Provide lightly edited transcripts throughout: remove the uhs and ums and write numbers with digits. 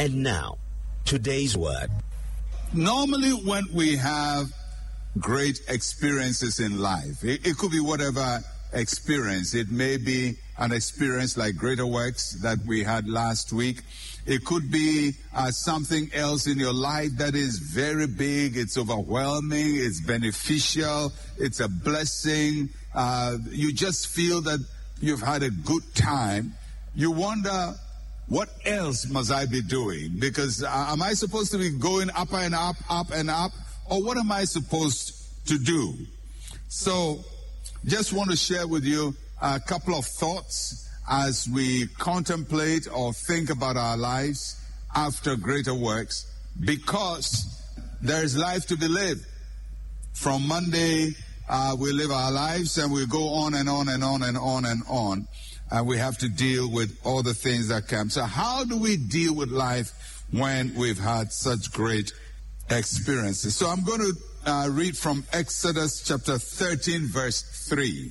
And now, today's word. Normally when we have great experiences in life, it could be whatever experience. It may be an experience like Greater Works that we had last week. It could be something else in your life that is very big, it's overwhelming, it's beneficial, it's a blessing. You just feel that you've had a good time. You wonder, what else must I be doing? Because am I supposed to be going up and up, or what am I supposed to do? So, just want to share with you a couple of thoughts as we contemplate or think about our lives after Greater Works, because there is life to be lived. From Monday, we live our lives and we go on and on and on and on and on. And we have to deal with all the things that come. So how do we deal with life when we've had such great experiences? So I'm going to read from Exodus chapter 13, verse 3.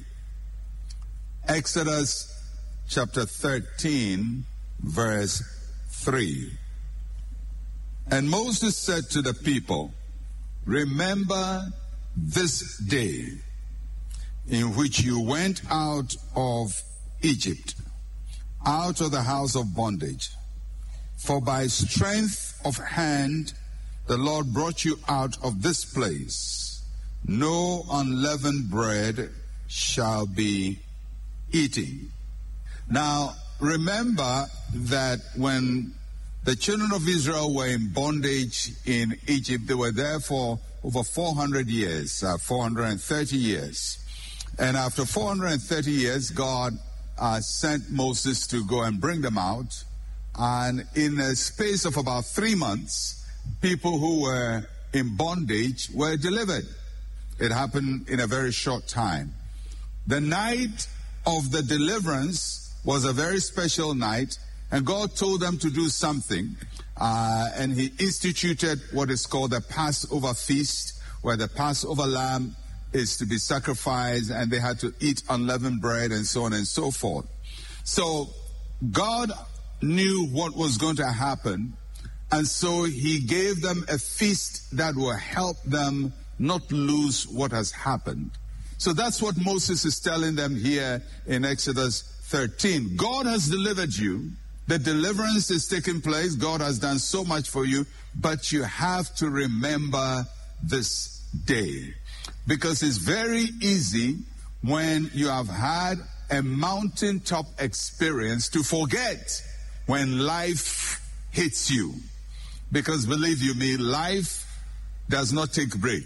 Exodus chapter 13, verse 3. And Moses said to the people, "Remember this day in which you went out of Egypt, out of the house of bondage. For by strength of hand the Lord brought you out of this place. No unleavened bread shall be eaten." Now, remember that when the children of Israel were in bondage in Egypt, they were there for over 400 years, 430 years. And after 430 years, God sent Moses to go and bring them out. And in a space of about 3 months, people who were in bondage were delivered. It happened in a very short time. The night of the deliverance was a very special night, and God told them to do something. And he instituted what is called the Passover feast, where the Passover lamb is to be sacrificed, and they had to eat unleavened bread and so on and so forth. So God knew what was going to happen, and so he gave them a feast that will help them not lose what has happened. So that's what Moses is telling them here in Exodus 13. God has delivered you. The deliverance is taking place. God has done so much for you, but you have to remember this day. Because it's very easy when you have had a mountaintop experience to forget when life hits you. Because believe you me, life does not take break.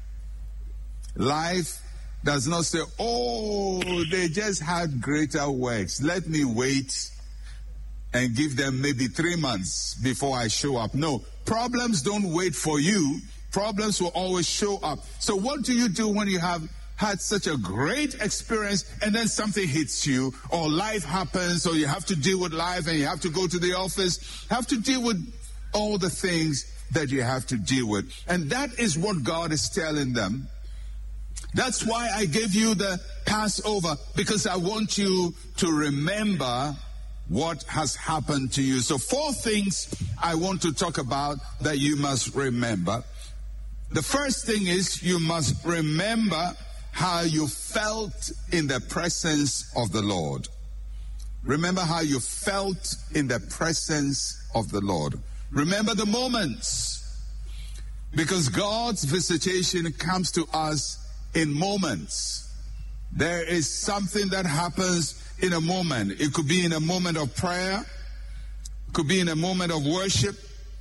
Life does not say, "Oh, they just had Greater Works. Let me wait and give them maybe 3 months before I show up." No, problems don't wait for you. Problems will always show up. So what do you do when you have had such a great experience and then something hits you, or life happens, or you have to deal with life and you have to go to the office, have to deal with all the things that you have to deal with? And that is what God is telling them. That's why I gave you the Passover, because I want you to remember what has happened to you. So 4 things I want to talk about that you must remember. The first thing is you must remember how you felt in the presence of the Lord. Remember how you felt in the presence of the Lord. Remember the moments, because God's visitation comes to us in moments. There is something that happens in a moment. It could be in a moment of prayer. It could be in a moment of worship.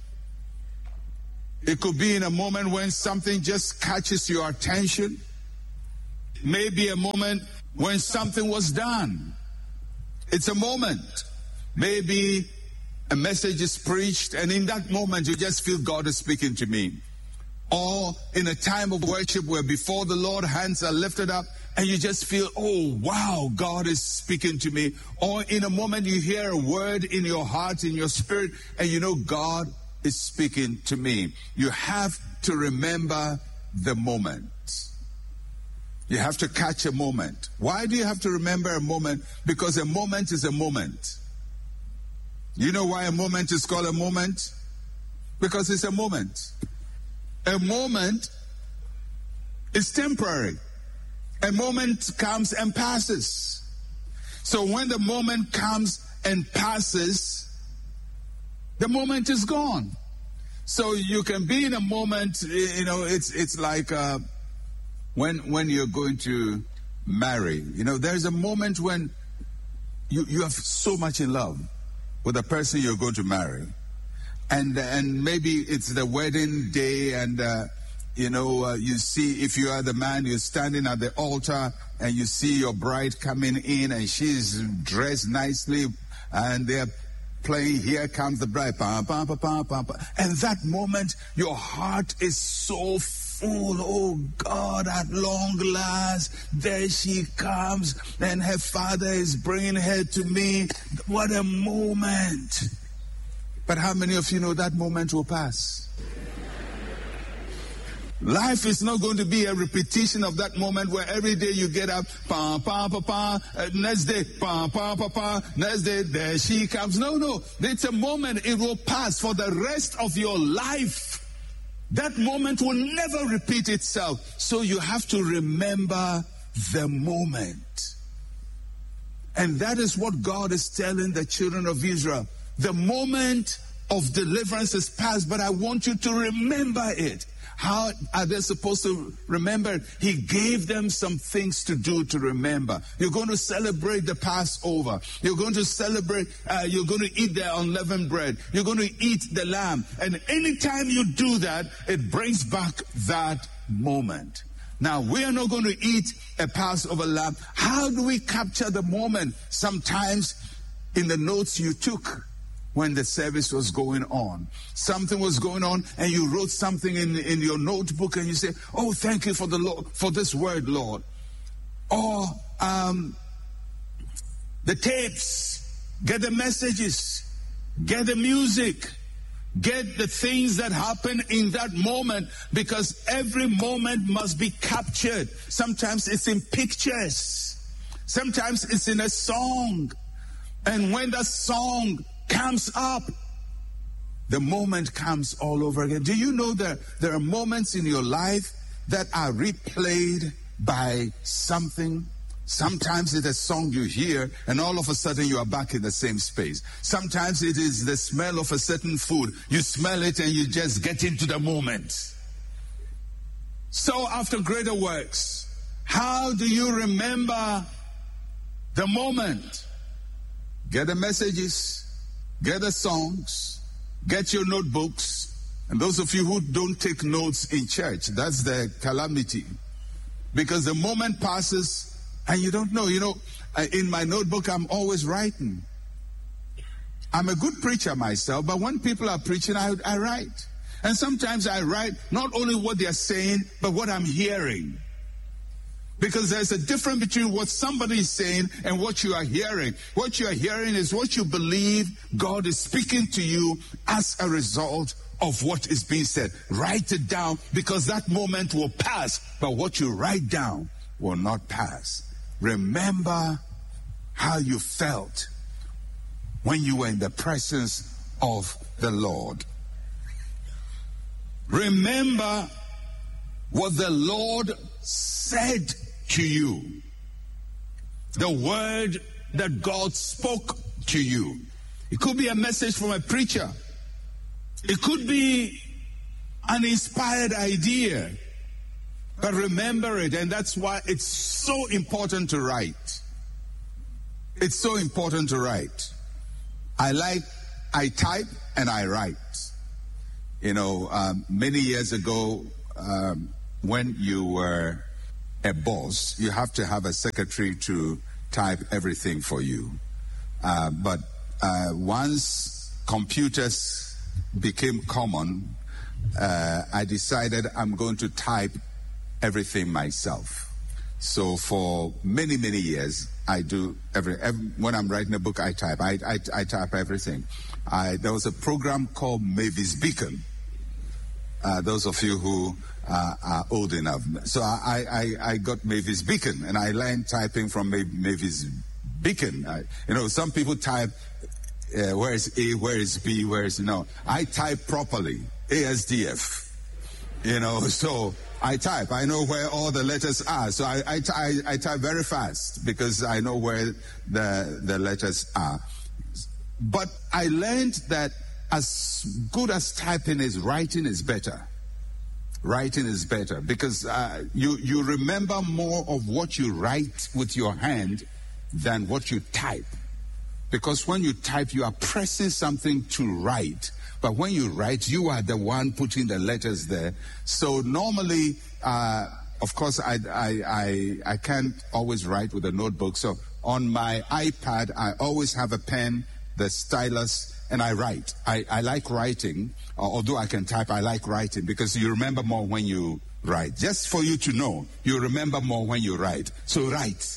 It could be in a moment when something just catches your attention. Maybe a moment when something was done. It's a moment. Maybe a message is preached, and in that moment you just feel God is speaking to me. Or in a time of worship where before the Lord hands are lifted up and you just feel, "Oh, wow, God is speaking to me." Or in a moment you hear a word in your heart, in your spirit, and you know God is speaking to me. You have to remember the moment. You have to catch a moment. Why do you have to remember a moment? Because a moment is a moment. You know why a moment is called a moment? Because it's a moment. A moment is temporary. A moment comes and passes. So when the moment comes and passes, the moment is gone. So you can be in a moment, you know, it's like when you're going to marry. You know, there's a moment when you are so much in love with the person you're going to marry. And maybe it's the wedding day, and you see, if you are the man, you're standing at the altar and you see your bride coming in, and she's dressed nicely, and they're playing "Here Comes the Bride," and that moment your heart is so full. Oh God, at long last, there she comes, and her father is bringing her to me. What a moment. But how many of you know that moment will pass? Life is not going to be a repetition of that moment where every day you get up, pa, pa, pa, pa, next day, pa, pa, pa, pa, next day, there she comes. No. It's a moment. It will pass for the rest of your life. That moment will never repeat itself. So you have to remember the moment. And that is what God is telling the children of Israel. The moment of deliverance is past, but I want you to remember it. How are they supposed to remember? He gave them some things to do to remember. You're going to celebrate the Passover. You're going to celebrate, you're going to eat the unleavened bread. You're going to eat the lamb. And anytime you do that, it brings back that moment. Now, we are not going to eat a Passover lamb. How do we capture the moment? Sometimes in the notes you took when the service was going on, something was going on, and you wrote something in your notebook, and you say, "Oh, thank you for the Lord, for this word, Lord." Or the tapes, get the messages, get the music, get the things that happen in that moment, because every moment must be captured. Sometimes it's in pictures, sometimes it's in a song, and when that song comes up, the moment comes all over again. Do you know that there are moments in your life that are replayed by something? Sometimes it's a song you hear, and all of a sudden you are back in the same space. Sometimes it is the smell of a certain food. You smell it and you just get into the moment. So after greater works, how do you remember the moment? Get the messages. Get the songs, get your notebooks. And those of you who don't take notes in church, that's the calamity. Because the moment passes and you don't know. You know, in my notebook, I'm always writing. I'm a good preacher myself, but when people are preaching, I write. And sometimes I write not only what they're saying, but what I'm hearing. Because there's a difference between what somebody is saying and what you are hearing. What you are hearing is what you believe God is speaking to you as a result of what is being said. Write it down, because that moment will pass, but what you write down will not pass. Remember how you felt when you were in the presence of the Lord. Remember what the Lord said to you. The word that God spoke to you. It could be a message from a preacher. It could be an inspired idea. But remember it, and that's why it's so important to write. It's so important to write. I type and I write. You know, many years ago, when you were a boss, you have to have a secretary to type everything for you. But once computers became common, I decided I'm going to type everything myself. So for many, many years, I do when I'm writing a book, I type. I type everything. There was a program called Mavis Beacon. Those of you who are old enough. So I got Mavis Beacon, and I learned typing from Mavis Beacon. Some people type where is A, where is B, where is no. I type properly, ASDF. So I type. I know where all the letters are. So I type very fast because I know where the letters are. But I learned that as good as typing is, writing is better. Writing is better because you remember more of what you write with your hand than what you type. Because when you type, you are pressing something to write. But when you write, you are the one putting the letters there. So normally, of course, I can't always write with a notebook. So on my iPad, I always have a pen, the stylus, and I write. I like writing. Although I can type, I like writing because you remember more when you write. Just for you to know, you remember more when you write. So write.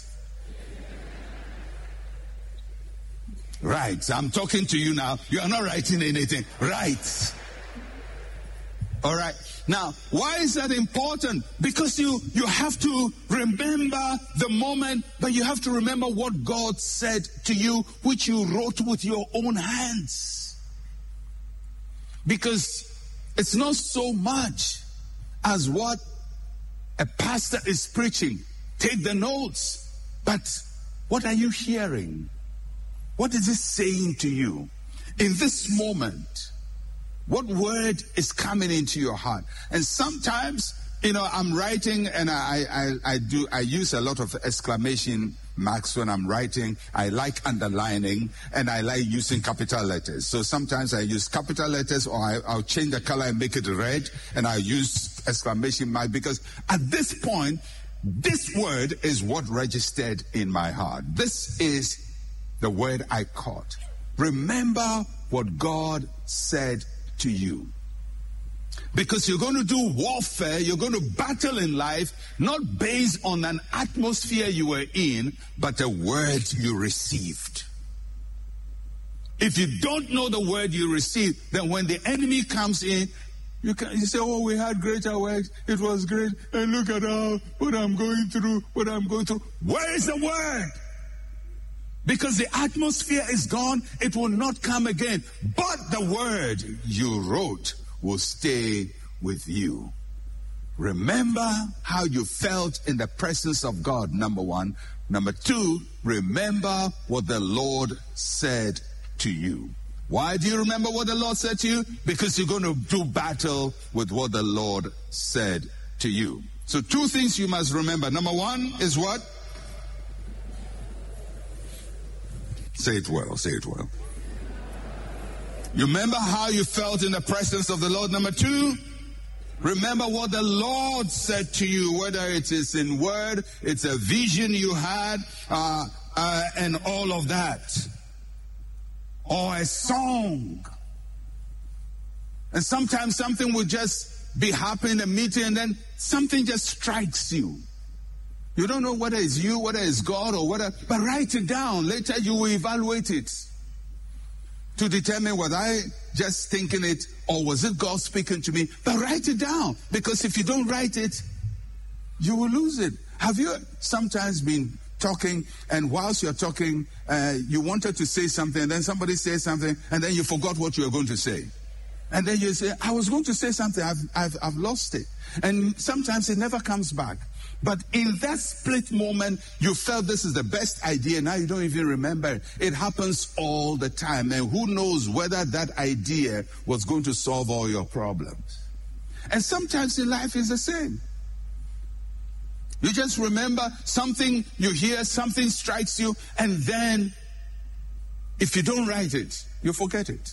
Right. I'm talking to you now. You are not writing anything. Write. All right. Now, why is that important? Because you have to remember the moment, but you have to remember what God said to you, which you wrote with your own hands. Because it's not so much as what a pastor is preaching. Take the notes. But what are you hearing? What is it saying to you? In this moment, what word is coming into your heart? And sometimes, I'm writing and I use a lot of exclamation marks when I'm writing. I like underlining and I like using capital letters. So sometimes I use capital letters or I'll change the color and make it red and I use exclamation mark because at this point, this word is what registered in my heart. This is the word I caught. Remember what God said to you. Because you're going to do warfare, you're going to battle in life, not based on an atmosphere you were in, but a word you received. If you don't know the word you received, then when the enemy comes in, you say, oh, we had greater works, it was great, and look at what I'm going through. Where is the word? Because the atmosphere is gone, it will not come again. But the word you wrote will stay with you. Remember how you felt in the presence of God, number one. Number two, remember what the Lord said to you. Why do you remember what the Lord said to you? Because you're going to do battle with what the Lord said to you. So two things you must remember. Number one is what? Say it well, say it well. You remember how you felt in the presence of the Lord. Number two, remember what the Lord said to you, whether it is in word, it's a vision you had, and all of that. Or a song. And sometimes something will just be happening in a meeting and then something just strikes you. You don't know whether it's you, whether it's God, or whether, but write it down. Later you will evaluate it to determine whether I just thinking it or was it God speaking to me. But write it down, because if you don't write it, you will lose it. Have you sometimes been talking and whilst you're talking, you wanted to say something and then somebody says something and then you forgot what you were going to say? And then you say, I was going to say something, I've lost it. And sometimes it never comes back. But in that split moment, you felt this is the best idea. Now you don't even remember. It happens all the time. And who knows whether that idea was going to solve all your problems. And sometimes in life is the same. You just remember something, you hear, something strikes you, and then if you don't write it, you forget it.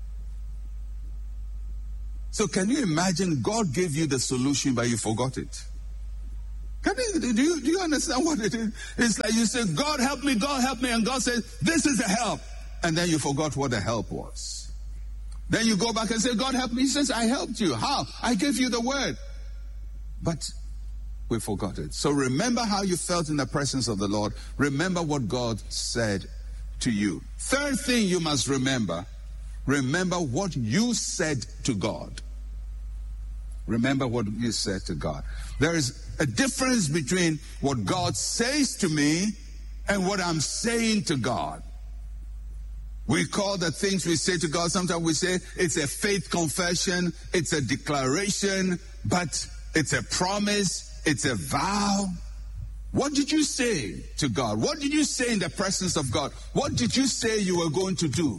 So can you imagine God gave you the solution, but you forgot it? Do you understand what it is? It's like you say, God help me, and God says, this is the help. And then you forgot what the help was. Then you go back and say, God help me. He says, I helped you. How? I gave you the word. But we forgot it. So remember how you felt in the presence of the Lord. Remember what God said to you. Third thing you must remember what you said to God. Remember what you said to God. There is a difference between what God says to me and what I'm saying to God. We call the things we say to God, sometimes we say it's a faith confession, it's a declaration, but it's a promise, it's a vow. What did you say to God? What did you say in the presence of God? What did you say you were going to do?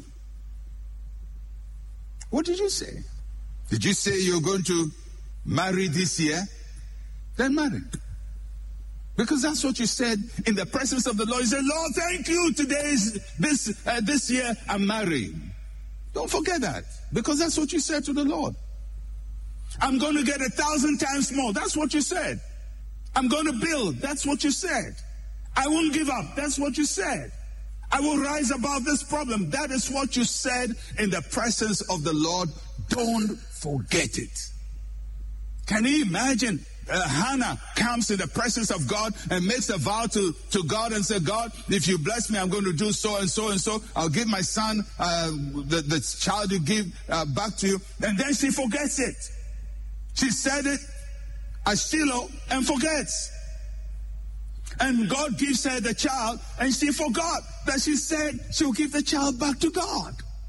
What did you say? Did you say you're going to marry this year? Then marry. Because that's what you said in the presence of the Lord. You said, Lord, thank you. This year I'm marrying. Don't forget that. Because that's what you said to the Lord. I'm going to get 1,000 times more. That's what you said. I'm going to build. That's what you said. I won't give up. That's what you said. I will rise above this problem. That is what you said in the presence of the Lord. Don't forget it. Can you imagine? Hannah comes in the presence of God and makes a vow to God and says, God, if you bless me, I'm going to do so and so and so. I'll give my son, the child you give back to you. And then she forgets it. She said it at Shiloh and forgets. And God gives her the child and she forgot that she said she'll give the child back to God.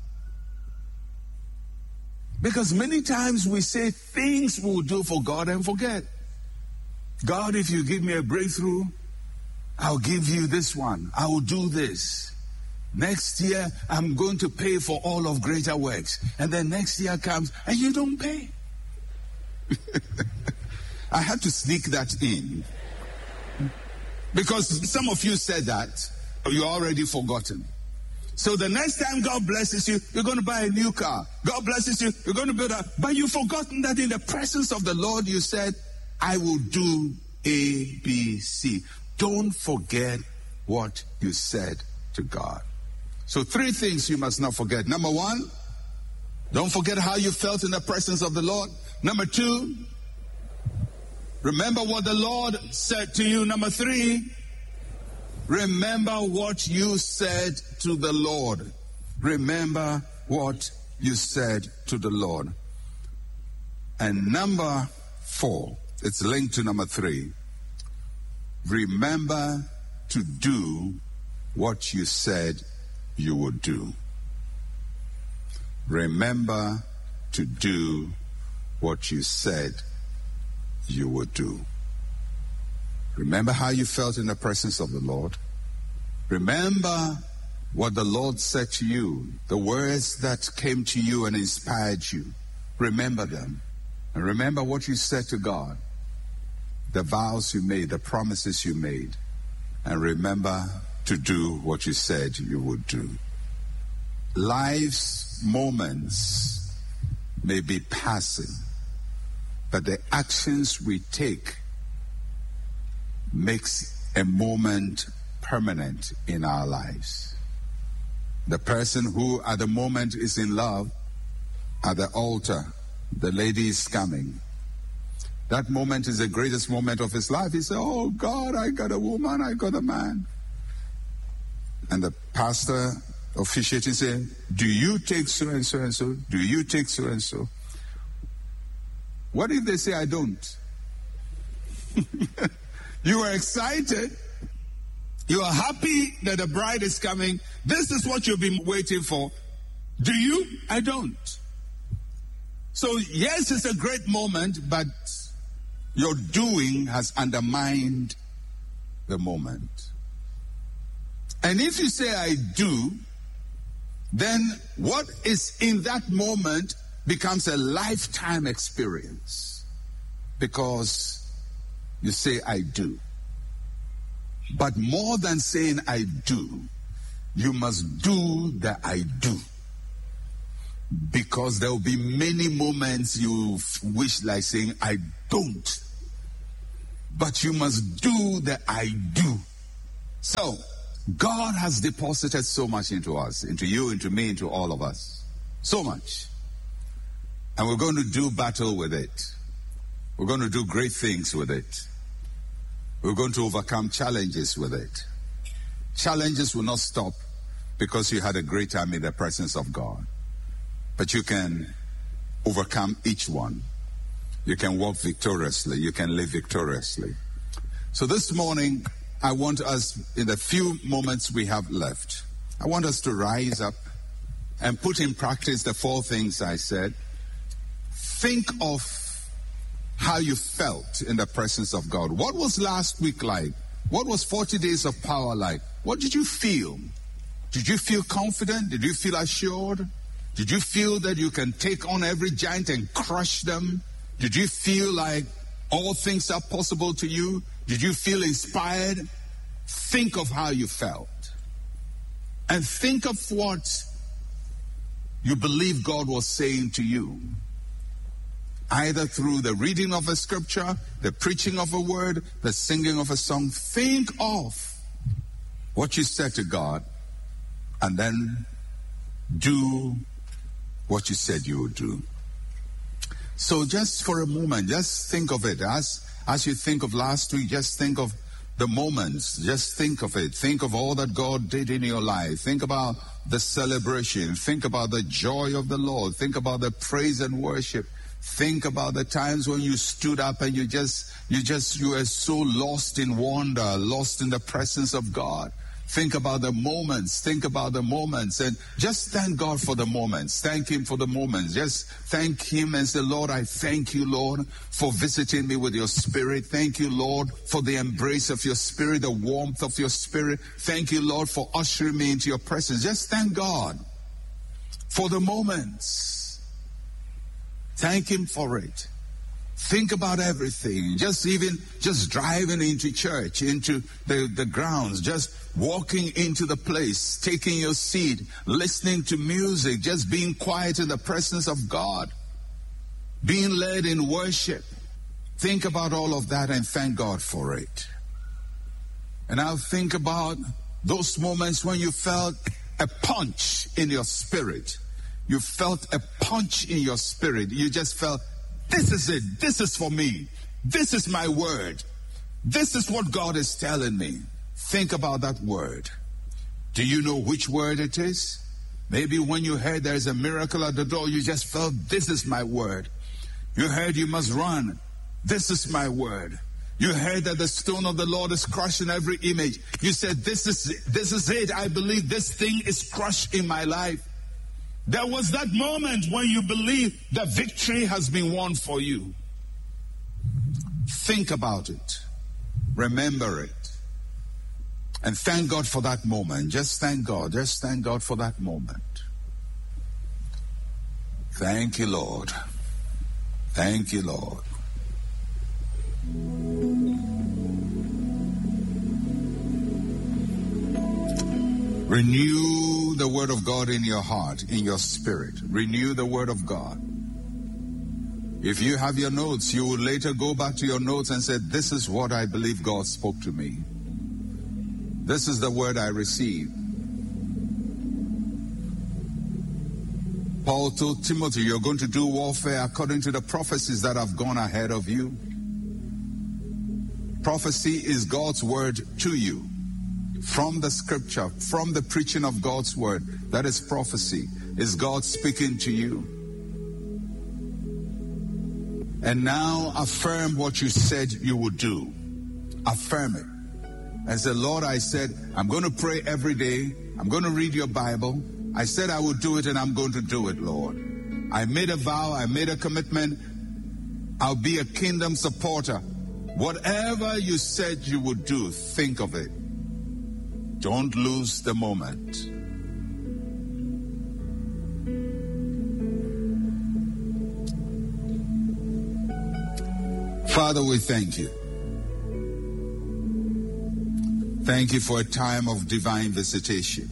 Because many times we say things we'll do for God and forget. God, if you give me a breakthrough, I'll give you this one. I will do this. Next year, I'm going to pay for all of Greater Works. And then next year comes and you don't pay. I had to sneak that in. Because some of you said that, you're already forgotten. So the next time God blesses you, you're going to buy a new car. God blesses you, you're going to build a... But you've forgotten that in the presence of the Lord, you said, I will do A, B, C. Don't forget what you said to God. So 3 things you must not forget. Number 1, don't forget how you felt in the presence of the Lord. Number 2, remember what the Lord said to you. Number 3, remember what you said to the Lord. Remember what you said to the Lord. And number 4, it's linked to number 3. Remember to do what you said you would do. Remember to do what you said you would do. Remember how you felt in the presence of the Lord. Remember what the Lord said to you, the words that came to you and inspired you. Remember them. And remember what you said to God, the vows you made, the promises you made. And remember to do what you said you would do. Life's moments may be passing, but the actions we take makes a moment permanent in our lives. The person who at the moment is in love, at the altar, the lady is coming. That moment is the greatest moment of his life. He said, oh God, I got a woman, I got a man. And the pastor officiating said, do you take so and so and so? Do you take so and so? What if they say I don't? You are excited. You are happy that the bride is coming. This is what you've been waiting for. Do you? I don't. So yes, it's a great moment, but your doing has undermined the moment. And if you say I do, then what is in that moment becomes a lifetime experience. Because you say I do. But more than saying I do, you must do the I do. Because there will be many moments you wish like saying I don't. But you must do the I do. So, God has deposited so much into us, into you, into me, into all of us. So much. And we're going to do battle with it. We're going to do great things with it. We're going to overcome challenges with it. Challenges will not stop because you had a great time in the presence of God. But you can overcome each one. You can walk victoriously. You can live victoriously. So this morning, I want us, in the few moments we have left, I want us to rise up and put in practice the 4 things I said, think of how you felt in the presence of God. What was last week like? What was 40 days of power like? What did you feel? Did you feel confident? Did you feel assured? Did you feel that you can take on every giant and crush them? Did you feel like all things are possible to you? Did you feel inspired? Think of how you felt. And think of what you believe God was saying to you. Either through the reading of a scripture, the preaching of a word, the singing of a song. Think of what you said to God, and then do what you said you would do. So just for a moment, just think of it. As you think of last week, just think of the moments. Just think of it. Think of all that God did in your life. Think about the celebration. Think about the joy of the Lord. Think about the praise and worship. Think about the times when you stood up and you were so lost in wonder, lost in the presence of God. Think about the moments. Think about the moments. And just thank God for the moments. Thank Him for the moments. Just thank Him and say, Lord, I thank you, Lord, for visiting me with your Spirit. Thank you, Lord, for the embrace of your Spirit, the warmth of your Spirit. Thank you, Lord, for ushering me into your presence. Just thank God for the moments. Thank Him for it. Think about everything. Just driving into church, into the grounds, just walking into the place, taking your seat, listening to music, just being quiet in the presence of God, being led in worship. Think about all of that and thank God for it. And now think about those moments when you felt a punch in your spirit. You felt a punch in your spirit. You just felt, this is it. This is for me. This is my word. This is what God is telling me. Think about that word. Do you know which word it is? Maybe when you heard there's a miracle at the door, you just felt, this is my word. You heard you must run. This is my word. You heard that the stone of the Lord is crushed in every image. You said, this is it. I believe this thing is crushed in my life. There was that moment when you believe the victory has been won for you. Think about it. Remember it. And thank God for that moment. Just thank God. Just thank God for that moment. Thank you, Lord. Thank you, Lord. Renew the word of God in your heart, in your spirit. Renew the word of God. If you have your notes, you will later go back to your notes and say, this is what I believe God spoke to me. This is the word I received. Paul told Timothy, you're going to do warfare according to the prophecies that have gone ahead of you. Prophecy is God's word to you. From the scripture, from the preaching of God's word, that is prophecy. Is God speaking to you? And now affirm what you said you would do. Affirm it. And say, Lord, I said, I'm going to pray every day. I'm going to read your Bible. I said I would do it, and I'm going to do it, Lord. I made a vow. I made a commitment. I'll be a kingdom supporter. Whatever you said you would do, think of it. Don't lose the moment. Father, we thank you. Thank you for a time of divine visitation.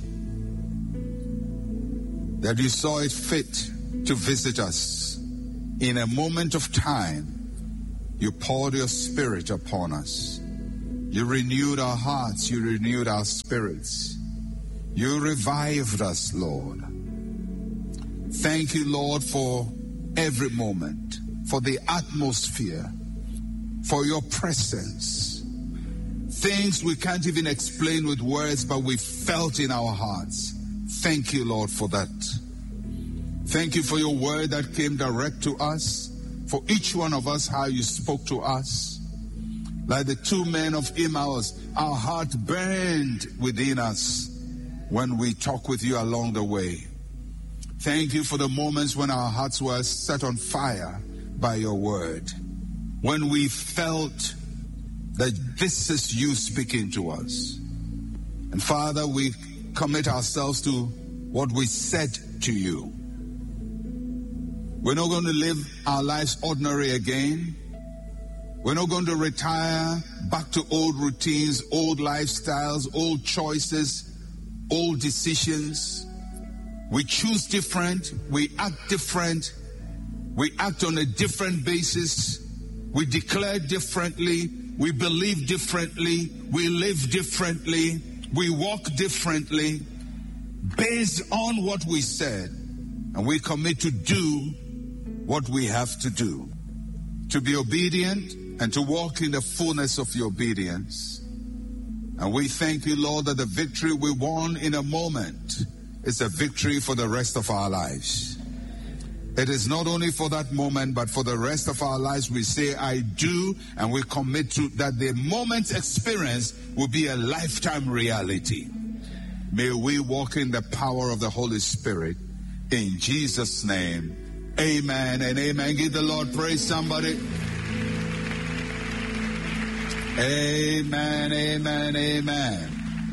That you saw it fit to visit us. In a moment of time, you poured your spirit upon us. You renewed our hearts. You renewed our spirits. You revived us, Lord. Thank you, Lord, for every moment, for the atmosphere, for your presence. Things we can't even explain with words, but we felt in our hearts. Thank you, Lord, for that. Thank you for your word that came direct to us. For each one of us, how you spoke to us. Like the 2 men of Emmaus, our heart burned within us when we talk with you along the way. Thank you for the moments when our hearts were set on fire by your word. When we felt that this is you speaking to us. And Father, we commit ourselves to what we said to you. We're not going to live our lives ordinary again. We're not going to retire back to old routines, old lifestyles, old choices, old decisions. We choose different. We act different. We act on a different basis. We declare differently. We believe differently. We live differently. We walk differently based on what we said. And we commit to do what we have to do. To be obedient and to walk in the fullness of your obedience. And we thank you, Lord, that the victory we won in a moment is a victory for the rest of our lives. It is not only for that moment, but for the rest of our lives. We say, I do, and we commit to that the moment's experience will be a lifetime reality. May we walk in the power of the Holy Spirit. In Jesus' name, amen and amen. Give the Lord praise, somebody. Amen, amen, amen.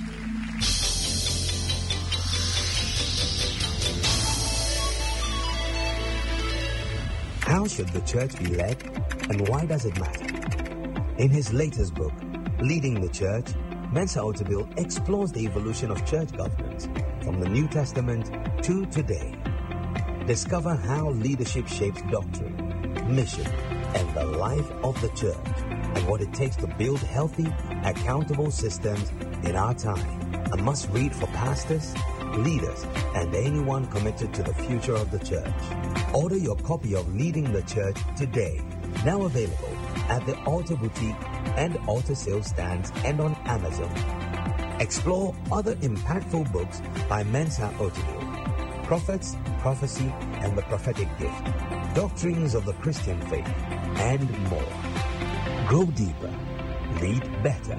How should the church be led, and why does it matter? In his latest book, Leading the Church, Mensa Otabil explores the evolution of church governance from the New Testament to today. Discover how leadership shapes doctrine, mission, and the life of the church, and what it takes to build healthy, accountable systems in our time. A must-read for pastors, leaders, and anyone committed to the future of the church. Order your copy of Leading the Church today. Now available at the Altar Boutique and Altar Sales Stands and on Amazon. Explore other impactful books by Mensa Otabil. Prophets, Prophecy, and the Prophetic Gift. Doctrines of the Christian Faith, and more. Grow deeper. Lead better.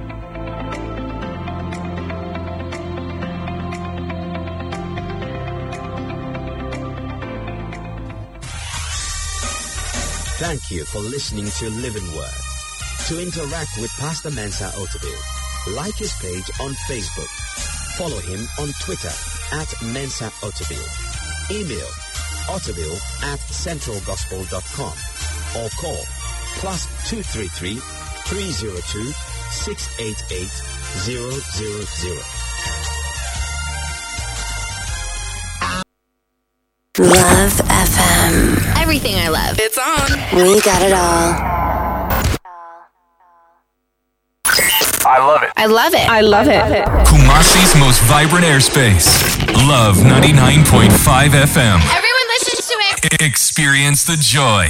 Thank you for listening to Living Word. To interact with Pastor Mensa Otabil, like his page on Facebook. Follow him on Twitter @Mensa Otabil. Email otabil@centralgospel.com or call +233 302 688 000. Love FM. Everything I love. It's on. We got it all. I love it. I love it. I love it. Kumasi's most vibrant airspace. Love 99.5 FM. Everyone listens to it. Experience the joy.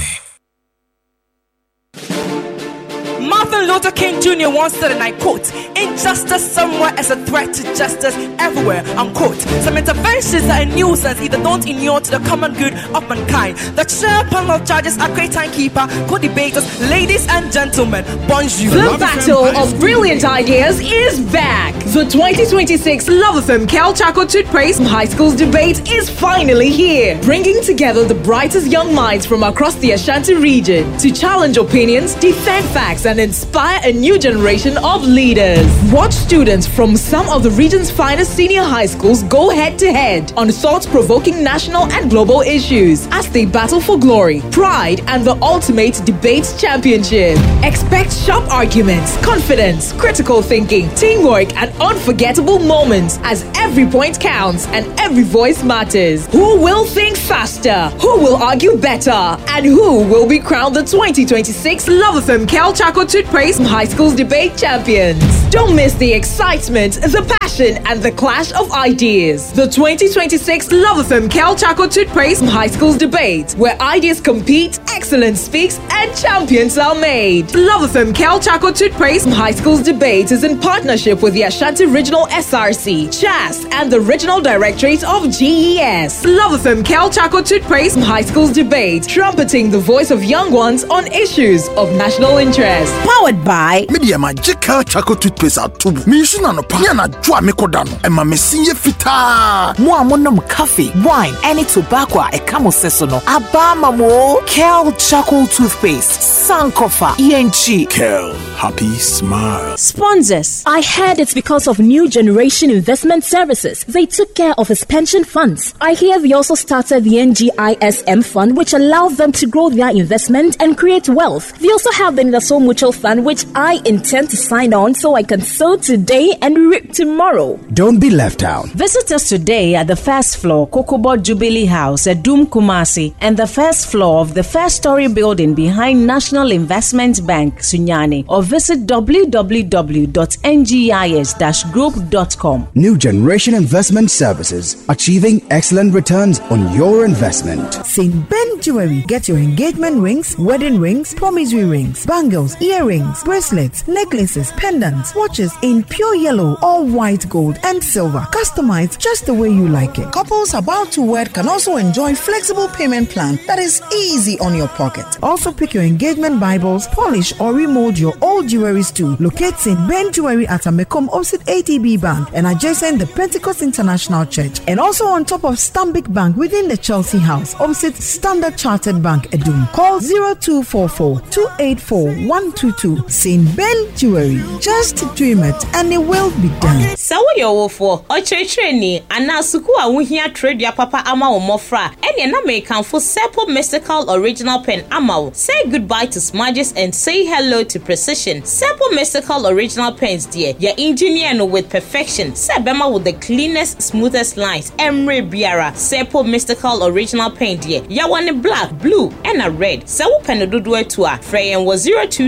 Martin Luther King Jr. once said, and I quote, "Injustice somewhere is a threat to justice everywhere," unquote. Some interventions are a nuisance, either don't inure to the common good of mankind. The chair panel of judges are great timekeeper, co-debaters, ladies and gentlemen, bonjour. The battle of brilliant ideas is back. The 2026 Love FM Cal Chaco Toothpaste High School's debate is finally here, bringing together the brightest young minds from across the Ashanti region to challenge opinions, defend facts, and inspire a new generation of leaders. Watch students from some of the region's finest senior high schools go head-to-head on thought-provoking national and global issues as they battle for glory, pride, and the ultimate debate championship. Expect sharp arguments, confidence, critical thinking, teamwork, and unforgettable moments as every point counts and every voice matters. Who will think faster? Who will argue better? And who will be crowned the 2026 Love FM Cal Chaco Toothpaste High School's debate champions? Don't miss the excitement, the passion, and the clash of ideas. The 2026 Love FM Cal Chaco Toothpaste High School's debate, where ideas compete, excellence speaks, and champions are made. Love FM Cal Chaco Toothpaste High School's debate is in partnership with the Ashanti Regional SRC, CHAS, and the Regional Directorate of GES. Love FM Cal Chaco Toothpaste High School's debate, trumpeting the voice of young ones on issues of national interest. Powered by Media Magic Chaco Toothpaste. toothpaste atubu. Me issue na no pa. Ya na dwa me koda no. E ma me sinye fita. Mo amonam coffee, wine, any tobacco e kamo seso no. Abama mo. Kel charcoal toothpaste. Sankofa. ENG. Kel. Happy smile. Sponsors. I heard it's because of New Generation Investment Services. They took care of his pension funds. I hear they also started the NGISM fund, which allows them to grow their investment and create wealth. They also have the Nidaso Mutual Fund, which I intend to sign on so I can sow today and reap tomorrow. Don't be left out. Visit us today at the first floor, Kokobo Jubilee House at Doom Kumasi, and the first floor of the first-story building behind National Investment Bank, Sunyani, or visit www.ngis-group.com. New Generation Investment Services, achieving excellent returns on your investment. St. Ben Jewelry. Get your engagement rings, wedding rings, promissory rings, bangles, earrings, bracelets, necklaces, pendants, watches in pure yellow or white gold and silver. Customized just the way you like it. Couples about to wed can also enjoy flexible payment plan that is easy on your pocket. Also pick your engagement Bibles, polish or remold your old jewelries too. Locate St. Ben Jewelry at Amekom opposite ATB Bank and adjacent the Pentecost International Church, and also on top of Stanbic Bank within the Chelsea House opposite Standard Chartered Bank Edum. Call 0244-284-122. St. Ben Jewelry. Just dream it and it will be done. So yo for training and now suku awuhia trade ya papa ama omofra and na make for Seppo Mystical Original Pen ama. Say goodbye to smudges and say hello to precision. Seppo Mystical Original Pens dear. Your engineer no with perfection. Sebema with the cleanest, smoothest lines. Emre Biara. Seppo Mystical Original Pen dear. Ya one black, blue and a red. Sewu penodudwe tua. Freyen was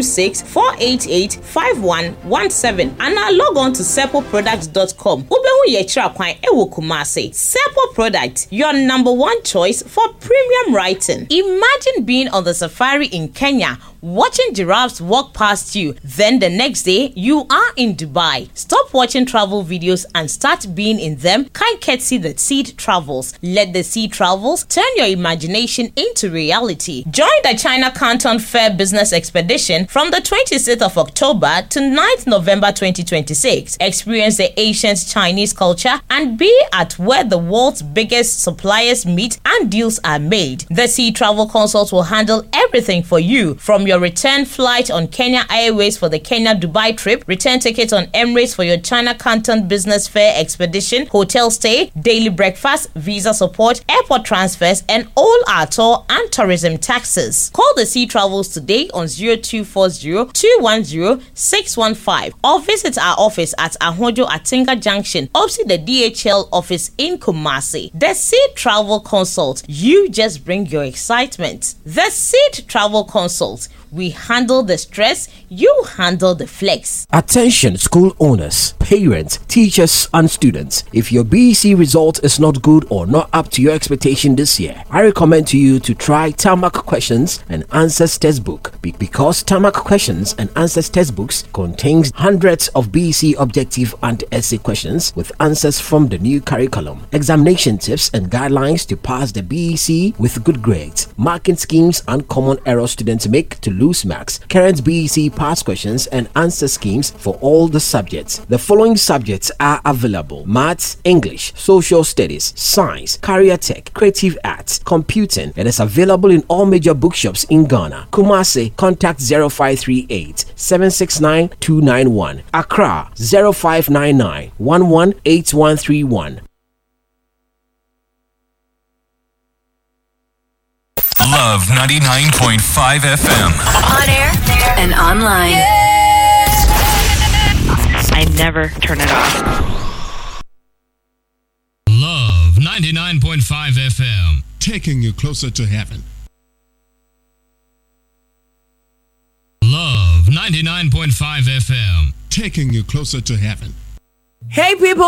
026-488-5117. And now log on to seppoproducts.com. Ubehu ye tra kwan ewo Kumasi. Seppo Product, your number one choice for premium writing. Imagine being on the safari in Kenya, watching giraffes walk past you. Then the next day, you are in Dubai. Stop watching travel videos and start being in them. Can't see the Seed Travels. Let the Seed Travels turn your imagination into reality. Join the China Canton Fair Business Expedition from the 26th of October to 9th November 2026. Experience the ancient Chinese culture and be at where the world's biggest suppliers meet and deals are made. The Sea Travel Consult will handle everything for you, from your return flight on Kenya Airways for the Kenya-Dubai trip, return tickets on Emirates for your China Canton Business Fair Expedition, hotel stay, daily breakfast, visa support, airport transfers, and all our tour and tourism taxes. Call the Sea Travels today on 0240-210-615 or visit our office at Ahojo Atinga Junction, opposite the DHL office in Kumasi. The Sea Travel Consult. You just bring your excitement. The Seed Travel Consult. We handle the stress, you handle the flex. Attention school owners, parents, teachers and students. If your BEC result is not good or not up to your expectation this year, I recommend to you to try Tarmac Questions and Answers Textbook, because Tarmac Questions and Answers Textbooks contains hundreds of BEC objective and essay questions with answers from the new curriculum, examination tips and guidelines to pass the BEC with good grades, marking schemes and common errors students make to lose marks, current BEC past questions and answer schemes for all the subjects. The following subjects are available: Maths, English, Social Studies, Science, Career Tech, Creative Arts, Computing. It is available in all major bookshops in Ghana. Kumasi, contact 0538 769 291. Accra, 0599 118131. Love 99.5 FM. On air and online. I never turn it off. Love 99.5 FM. Taking you closer to heaven. Love 99.5 FM. Taking you closer to heaven. Hey people,